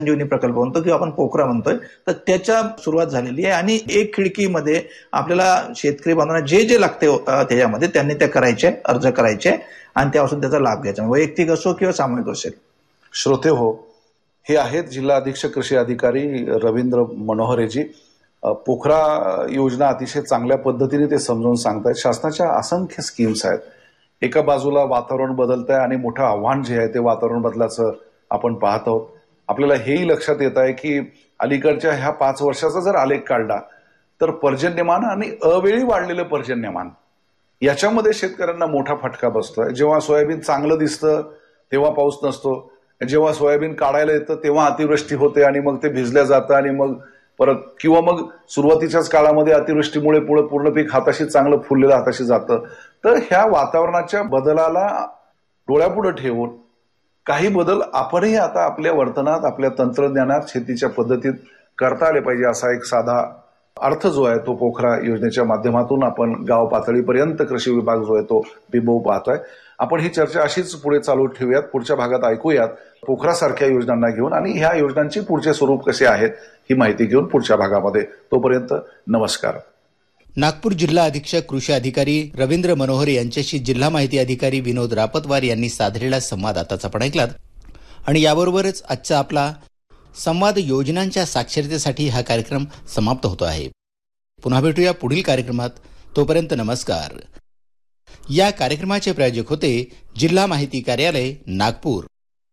संजीवनी प्रकल्प म्हणतो किंवा आपण पोखरा म्हणतोय, तर त्याच्या सुरुवात झालेली आहे आणि एक खिडकीमध्ये आपल्याला शेतकरी बांधवांना जे जे लागते त्याच्यामध्ये त्यांनी त्या करायचे, अर्ज करायचे आणि त्यापासून त्याचा लाभ घ्यायचा, वैयक्तिक असो किंवा सामूहिक असेल. श्रोते हो, हे आहेत जिल्हा अधीक्षक कृषी अधिकारी रवींद्र मनोहरेजी. पोखरा योजना अतिशय चांगल्या पद्धतीने ते समजावून सांगतायत. शासनाच्या असंख्य स्कीम्स आहेत. एका बाजूला वातावरण बदलत आहे आणि मोठं आव्हान जे आहे ते वातावरण बदलाचं आपण पाहत आहोत. आपल्याला हेही लक्षात येत आहे की अलीकडच्या ह्या 5 वर्षाचा जर आलेख काढला तर पर्जन्यमान आणि अवेळी वाढलेलं पर्जन्यमान याच्यामध्ये शेतकऱ्यांना मोठा फटका बसतोय. जेव्हा सोयाबीन चांगलं दिसतं तेव्हा पाऊस नसतो, जेव्हा सोयाबीन काढायला येतं तेव्हा अतिवृष्टी होते आणि मग ते भिजल्या जातं आणि मग परत किंवा मग सुरुवातीच्याच काळामध्ये अतिवृष्टीमुळे पुढे पूर्ण पीक हाताशी चांगलं फुललेलं हाताशी जातं. तर ह्या वातावरणाच्या बदलाला डोळ्यापुढे ठेवून काही बदल आपणही आता आपल्या वर्तनात, आपल्या तंत्रज्ञानात, शेतीच्या पद्धतीत करता आले पाहिजे असा एक साधा अर्थ जो आहे तो पोखरा योजनेच्या माध्यमातून आपण गाव पातळीपर्यंत कृषी विभाग जो आहे तो बिंबवू पाहतोय. आपण ही चर्चा अशीच पुढे चालू ठेवूयात. पुढच्या भागात ऐकूयात पोखरासारख्या योजनांना घेऊन आणि ह्या योजनांची पुढचे स्वरूप कसे आहेत ही माहिती घेऊन पुढच्या भागामध्ये. तोपर्यंत नमस्कार. नागपूर जिल्हा अधीक्षक कृषी अधिकारी रवींद्र मनोहर यांच्याशी जिल्हा माहिती अधिकारी विनोद रापतवार यांनी साधलेला संवाद आताच आपण ऐकलात. आणि याबरोबरच आजचा आपला संवाद योजनांच्या साक्षरतेसाठी हा कार्यक्रम समाप्त होतो आहे. पुन्हा भेटूया पुढील कार्यक्रमात. तोपर्यंत नमस्कार. या कार्यक्रमाचे प्रायोजक होते जिल्हा माहिती कार्यालय नागपूर.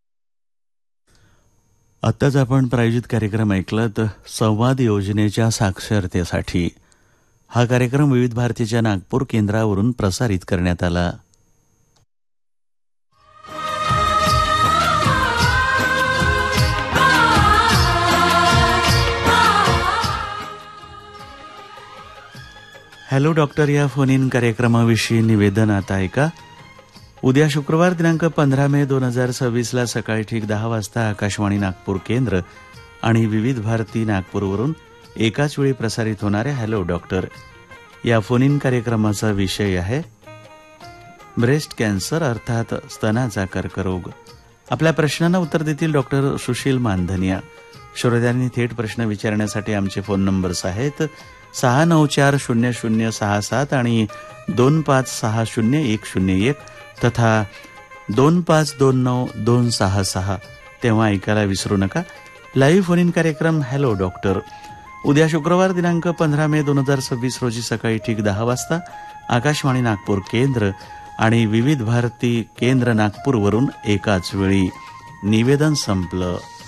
आत्ताच आपण प्रायोजित कार्यक्रम ऐकलात संवाद योजनेच्या साक्षरतेसाठी. हा कार्यक्रम विविध भारतीच्या नागपूर केंद्रावरून प्रसारित करण्यात आला. हॅलो डॉक्टर या फोन इन कार्यक्रमाविषयी निवेदन आता ऐका. उद्या शुक्रवार दिनांक 15 मे 2026 सकाळी ठीक 10 वाजता आकाशवाणी नागपूर केंद्र आणि विविध भारती नागपूरवरून एकाच वेळी प्रसारित होणाऱ्या हॅलो डॉक्टर या फोन इन कार्यक्रमाचा विषय आहे ब्रेस्ट कॅन्सर अर्थात स्तनाचा कर्करोग. आपल्या प्रश्नांना उत्तर देतील डॉक्टर सुशील मानधनिया. श्रोत्यांनी थेट प्रश्न विचारण्यासाठी आमचे फोन नंबर्स आहेत 6940067 आणि 25600101 तथा 2529 तेव्हा ऐकायला विसरू नका. लाईव्ह फोन इन कार्यक्रम हॅलो डॉक्टर उद्या शुक्रवार दिनांक 15 मे 2026 रोजी सकाळी ठीक 10 वाजता आकाशवाणी नागपूर केंद्र आणि विविध भारती केंद्र नागपूरवरून एकाच वेळी. निवेदन संपलं.